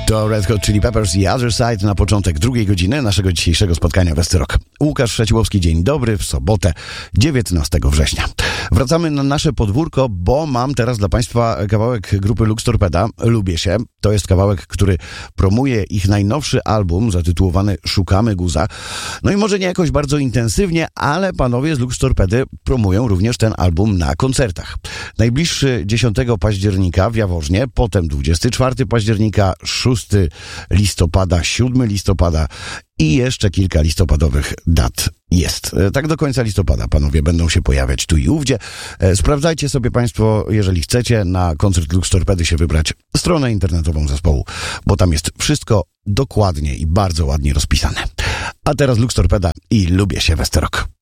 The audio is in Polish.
To Red Hot Chili Peppers i Other Side na początek drugiej godziny naszego dzisiejszego spotkania Westy Rock. Łukasz Szeciłowski, dzień dobry, w sobotę 19 września. Wracamy na nasze podwórko, bo mam teraz dla Państwa kawałek grupy Lux Torpeda, Lubię się. To jest kawałek, który promuje ich najnowszy album zatytułowany Szukamy Guza. No i może nie jakoś bardzo intensywnie, ale panowie z Lux Torpedy promują również ten album na koncertach. Najbliższy 10 października w Jaworznie, potem 24 października, 6 listopada, 7 listopada i jeszcze kilka listopadowych dat jest. Tak do końca listopada panowie będą się pojawiać tu i ówdzie. Sprawdzajcie sobie Państwo, jeżeli chcecie na koncert Lux Torpedy się wybrać, stronę internetową zespołu, bo tam jest wszystko dokładnie i bardzo ładnie rozpisane. A teraz Lux Torpeda i Lubię się, Westy Rock.